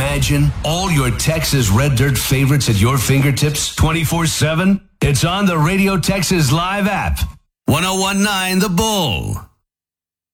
imagine all your Texas Red Dirt favorites at your fingertips 24/7? It's on the Radio Texas Live app. 1019 The Bull.